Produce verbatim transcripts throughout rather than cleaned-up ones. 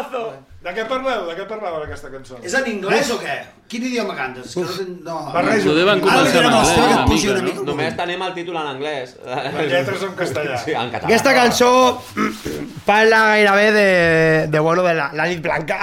Temazo! De què parleu? De què parleu aquesta cançó? És en anglès o què? Quin idioma cantes? No. Barrejo. Ho deuen començar en anglès, una mica, no? Només tenim el títol en anglès. Les lletres en castellà. Sí, en català. Aquesta cançó parla gairebé de, de bueno, de la, la nit blanca.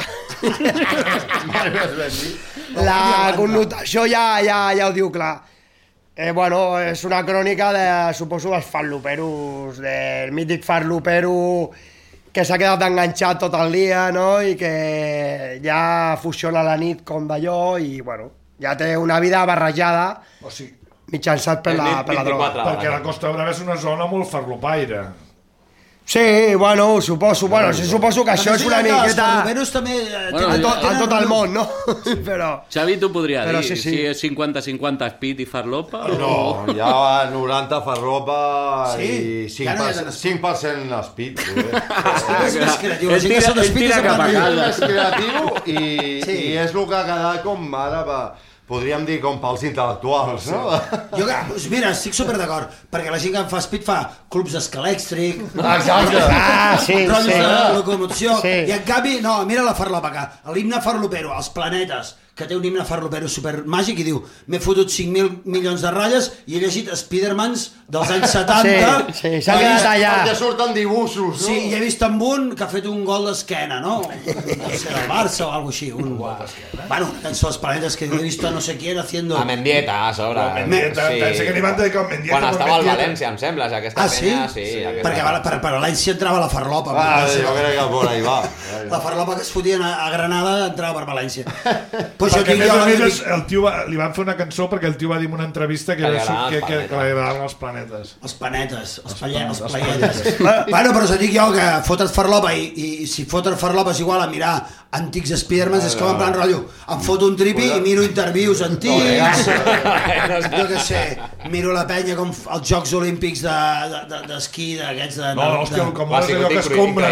La connotació ja, ja, ja ho diu clar. Eh, bueno, és una crònica de, suposo, dels farloperos, del mític farlopero que s'ha quedat enganxat tot el dia, no?, i que ja funciona la nit com d'allò i, bueno, ja té una vida barrejada, o sigui, mitjançat per la, per la droga. Perquè la Costa Brava és una zona molt farlopaire. Sí, bueno, suposo, bueno, sí, suposo que això és una miqueta... Els farloperos també... Bueno, a, tot, a tot el món, no? Però... Xavi, tu podria Però dir sí, sí. si és cinquanta cinquanta speed i farlopa no, o... hi ha noranta farlopa sí? I cinc per cent speed. És més creatiu. Ell tira, ell tira cap a casa. És més creatiu i, sí. i és el que ha quedat com ara... Va, podríem dir com pels intel·lectuals, no? Jo, mira, estic super d'acord, perquè la gent que fa speed fa clubs d'escalèxtric, exacte, ah, sí, rotllos sí. de locomoció, sí. I en canvi, no, mira la farlopa acá, l'himne farlopero, els planetes, que té un himne farlopero supermàgic i diu, m'he fotut cinc mil milions de ratlles i he llegit Spidermans dels anys setanta. Sí, sí, s'ha quedat allà. Perquè surten dibuixos, no? Sí, i he vist amb un que ha fet un gol d'esquena, no? No sé, del Barça o alguna així. Un... Bueno, una cançó dels planetes que he vist a no sé quién haciendo... A Mendieta, a sobre. A Mendieta, sí. pensa que n'hi van dedicar a Mendieta. Quan estava al València, em sembla, aquesta ah, sí? penya, sí. sí. Aquesta... Perquè per, per València entrava la farlopa. Ah, jo crec que por ahí va. La farlopa que es fotien a, a Granada entrava per València. Pues perquè a més a més el tio va, li van fer una cançó perquè el tio va dir en una entrevista que, que, que, que, que li agradaven els planetes. Els planetes, els, palle, els planetes. Bueno, però us dic jo que fotre't farlopa i, i si fotre farlopa és igual a mirar antics Spidermans, és com en plan rotllo, em foto un tripi i miro interviews antics, jo què sé, miro la penya com els Jocs Olímpics d'esquí, d'aquests de... No, hòstia, com és allò que escombra.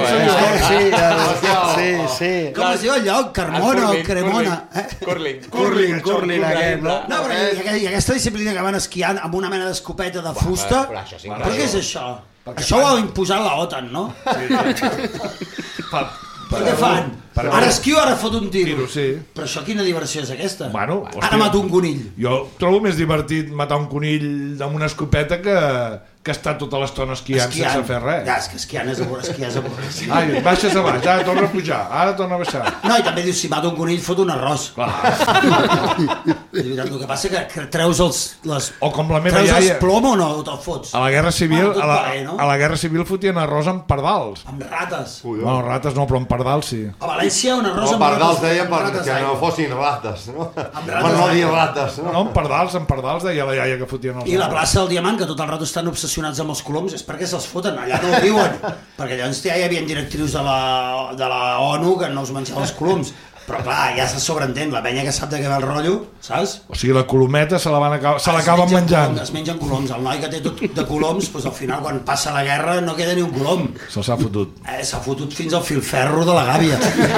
Sí, sí. Com es diu el lloc? Carmona o Cremona? Curling. Curling, curling aquest, no? No, però i aquesta disciplina que van esquiant amb una mena d'escopeta de fusta, per què és això? Això ho ha imposat la OTAN, no? Per què fan? Ara esquio, ara fot un tiro. Però això quina diversió és aquesta? Ara mato un conill. Jo trobo més divertit matar un conill amb una escopeta que que està tota l'estona esquiant sense fer res. Ja, és que esquiant és avorrit. Ai, baixes a baix, ara torna a pujar, ara torna a baixar. No, i també dius, si mato un conill fot un arròs. El que passa que treus els... O com la meva iaia... Treus els plom o no te'l fots? A la Guerra Civil a la, a la Guerra Civil fotien arròs amb pardals. Amb rates. No, rates no, però amb pardals sí. A València un arròs amb rates. Pardals deien perquè no fossin rates, no? Per no dir rates. No, amb pardals, amb pardals deia la iaia que fotien els I la plaça del Diamant, que tot el rato estan obsessionats amb els coloms, és perquè se'ls foten, allà no ho diuen, perquè llavors ja hi havia directrius de la, de la ONU que no us menjaven els coloms, però clar, ja se sobreentén, la penya que sap de què va el rotllo, saps? O sigui, la colometa se l'acaben menjant. Es mengen coloms, el noi que té tot de coloms, doncs al final quan passa la guerra no queda ni un colom. Se'ls ha fotut. Eh, s'ha fotut fins al filferro de la gàbia.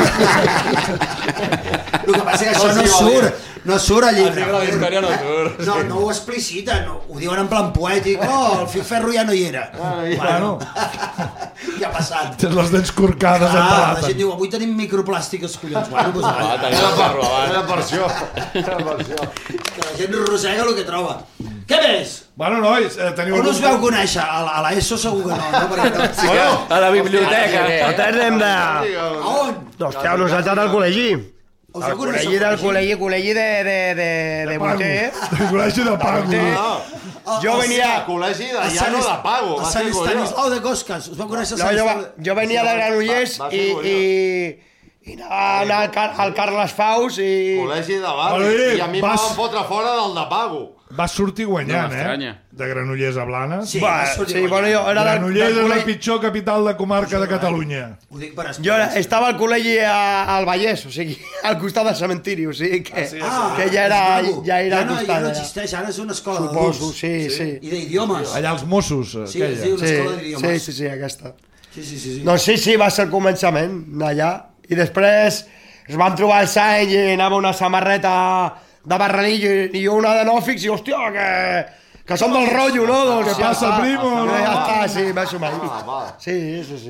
El que passa que això no surt, no surt al llibre. La història no surt. No, no ho explicita, no, ho diuen en plan poètic, oh, el filferro ja no hi era. Ah, bueno. Ja ha passat. Tens les dents corcades en plata. La gent diu, avui tenim microplàstic als collons. Bueno, doncs ah, era per això. Era per això. Que la gent rosega el que troba. Què més? Bueno, nois, eh, teniu... On us veu conèixer? A l'ESO segur que no, no? Perquè no. Sí, bueno, a la biblioteca. Nosaltres anem de... A on? Hòstia, nosaltres al col·legi. El col·legi del col·legi, col·legi de... de... de... de vuitè. El col·legi de Pago. Jo venia... El col·legi de Llano de Pago. A Sant Estanislau de Cosques. Us vau conèixer a Sant Estanislau? Jo venia de Granollers i... I anava al Carles Faus i... Col·legi de barri. I a mi em van fotre fora del de Pago. Va sortir guanyant, eh? De Granollers a Blanes. Sí, va sortir guanyant. Granollers és la pitjor capital de comarca de Catalunya. Ho dic per Jo estava al col·legi al Vallès, o sigui, al costat del cementiri, o sigui que ja era al costat. Ja no existeix, ara és una escola d'adults. Suposo, sí, sí. I d'idiomes. Allà els Mossos, aquella. Sí, sí, una escola d'idiomes. Sí, sí, sí, aquesta. Sí, sí, sí. Doncs sí, sí, va ser el començament, allà. I després es van trobar el Sainz i anava una samarreta de Barranillo i una de Nòfix i hòstia, que, que som del rotllo, no? Doncs què passa, primo? Ja està, sí, més o menys. Sí, sí, sí.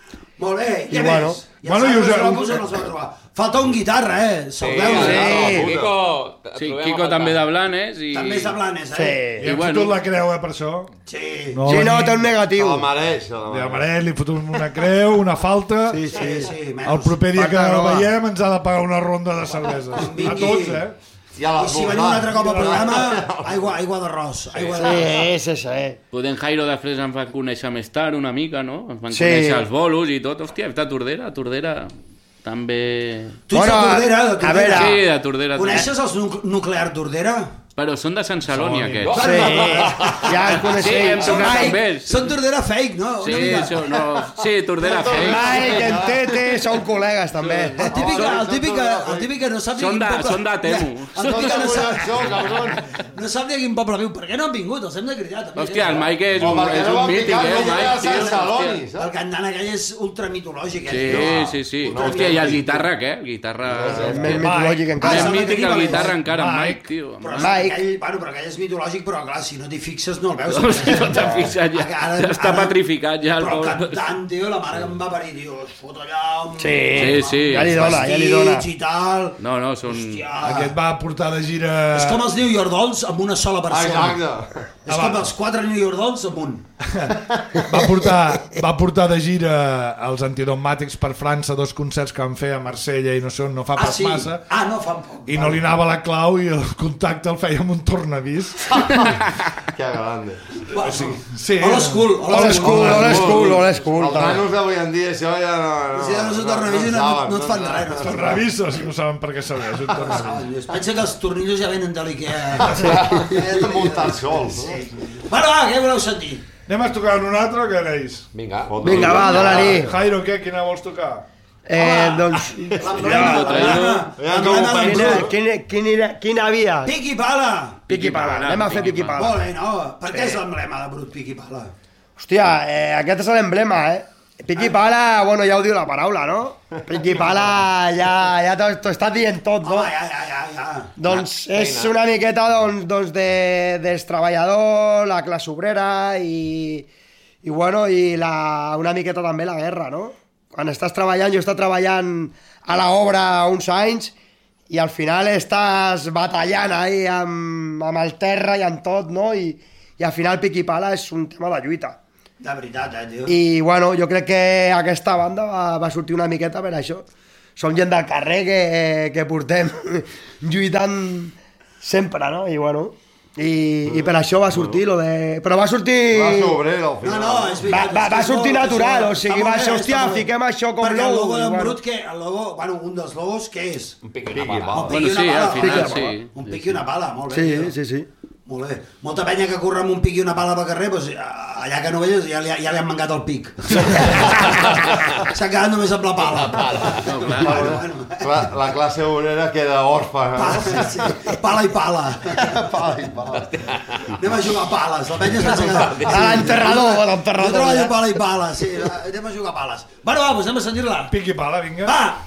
Molt bé, què I més? bueno. I Bueno, els i us- altres locos on els va trobar? Falta un guitarra, eh? Sí, Salveu-lo. sí. Sí. Quico... et Sí, trobem a Quico faltar. també de Blanes i... També és de Blanes, Sí. eh? I hem bueno. fotut la creu, eh, per això. Sí. No, Sí, no, ni- té un Se negatiu. la mereix, se la Li mereix. amaret, li fotem una creu, una falta. Sí, Sí, sí. sí, El menys. proper dia que Falta el roba. veiem ens ha de pagar una ronda de cerveses. A Vingui. tots, eh? I a I les si venim un altre cop al programa, aigua, aigua d'arròs. Aigua d'arròs. Sí, sí, sí. Podem Jairo després ens van conèixer més tard una mica, no? Ens van Sí. conèixer els bolos i tot. Hòstia, de Tordera, Tordera també... Tu ets de Bueno, Tordera, de a Tordera. veure, Sí, de Tordera. Coneixes els nuc- nuclear Tordera? Però són de Sant Celoni, Celoni. aquests. Sí, ja el coneixem. Sí, hem Són tocat fake, amb ells. Són Tordera fake, no? Sí, Una mica. això, no... sí, Tordera fake. Mike, en Tete, són col·legues, també. El típic, el típic, el típic que no sap ni Són quin de- poble... són de Temu. El típic que no sap, Això, cabrón. no sap ni a quin poble viu. Per què no han vingut? Els hem de cridar, també. Hòstia, el Mike és un, Home, perquè és no un van mític, picar, eh, no el llega a Mike, Sant tio. Celoni, Hòstia. El saps? cantant aquell és ultramitològic, eh? Sí, sí, sí. Hòstia, i el guitarra, què? El guitarra... És més mitològic Ah, encara. Més sembla que mític que el diuen, guitarra eh? encara, en Mike. Mike, tio. Però Mike. aquell, bueno, però aquell és mitològic, però clar, si no t'hi fixes no el veus. Si no t'ha fixat ja, Ara- ja està ara- petrificat ja el Però pobre. cantant, tio, la mare que em va parir, tio, es fot allà amb... Sí, Sí, sí. ja li dona, ja li dona. vestits i tal. No, no, són... Hòstia. Aquest va portar de gira... És com els New York Dolls amb una sola persona. Exacte. És com els quatre New York Dolls amb un. Va portar, va portar de gira els antidogmàtics per França, dos concerts que van fer a Marsella i no sé on, no fa Ah, pas sí? massa. Ah, no, fa poc. I no li anava la clau i el contacte el feia amb un tornavís. Que grande. Bueno, Sí. Old school, old Old school. school, old school, old school. Els nanos d'avui en dia, això ja no... Si no és un tornavís no, no, no et fan res. No et fan res. Tornavisos, no saben per què serveix un tornavís. Es pensa que els tornillos ja venen de l'Ikea. Hem de muntar sols. Bueno, va, què voleu sentir? Anem a tocar un altre o què deis? Vinga. Vinga, va, dona-li. Jairo, què? Quina vols tocar? Eh, doncs... L'emblema, Ja, l'emblema, ja, l'emblema com del Quina, grup. quina, quina, era- quina havia? Piqui pala. Piqui pala, anem a fer piqui pala. Molt bé, no? Per què és l'emblema de Brut Piqui pala? Hòstia, eh, aquest és l'emblema, eh? Piqui pala, bueno, ja ho diu la paraula, no? Piqui pala, ja, ja t'ho t'ho estàs dient tot, no? Home, ja, ja, ja, ja. Doncs és una miqueta doncs, doncs de, dels treballadors, la classe obrera i, i, bueno, i la, una miqueta també la guerra, no? Quan estàs treballant, jo he estat treballant a l'obra uns anys i al final estàs batallant ahí amb, amb el terra i amb tot, no? I, i al final piqui pala és un tema de lluita. De veritat, eh, tio. I, bueno, jo crec que aquesta banda va, va sortir una miqueta per això. Som gent del carrer que, que portem lluitant sempre, no? I, bueno, i, i per això va sortir lo de... Però va sortir... Va ser obrero, al No, final. no, és veritat. Va- va- és que va és sortir molt- natural, és molt- o sigui, està va molt ser, bé, hòstia, està molt bé. fiquem això com Perquè el logo, logo d'en bueno. Brut, que el logo, bueno, un dels logos, què és? Un piqui Piqui una pala. pala. Un Bueno, piqui i sí, una al pala. final Piqui, sí. Un piqui i una pala, molt bé. Sí, tio. sí, sí. Molt bé. Molta penya que corre amb un pic i una pala pel carrer, doncs, allà que no veies ja li, ja li han mangat el pic. S'ha quedat només amb la pala. No, clar. Bueno, bueno. La, la classe obrera queda òrfana. Pala, sí. Pala i pala. Pala i pala. Anem a jugar a pales. La penya es pensa que... A l'enterrador, a Jo l'enterrador. treballo ja. pala i pala, sí. Anem a jugar a pales. Bueno, va, doncs anem a sentir-la. Piqui pala, vinga. Va!